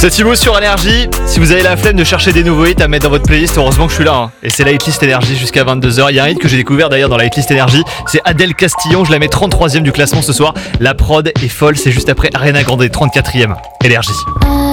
C'est Thibaut sur Énergie. Si vous avez la flemme de chercher des nouveaux hits à mettre dans votre playlist, heureusement que je suis là. Et c'est la hitlist Énergie jusqu'à 22h. Il y a un hit que j'ai découvert d'ailleurs dans la hitlist Énergie. C'est Adèle Castillon. Je la mets 33e du classement ce soir. La prod est folle. C'est juste après Ariana Grande, 34e. Énergie.